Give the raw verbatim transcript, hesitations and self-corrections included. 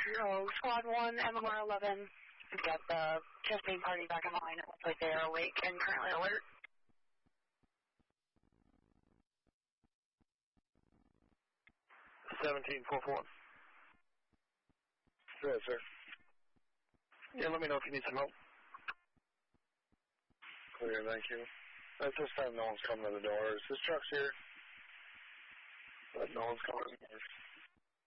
So, Squad one, M M R eleven, we've got the testing party back online. It looks like they are awake and currently alert. seventeen four four. Yes, sir. Yeah, let me know if you need some help. Clear, thank you. At this time, no one's coming to the door. Is this truck's here? But no one's coming.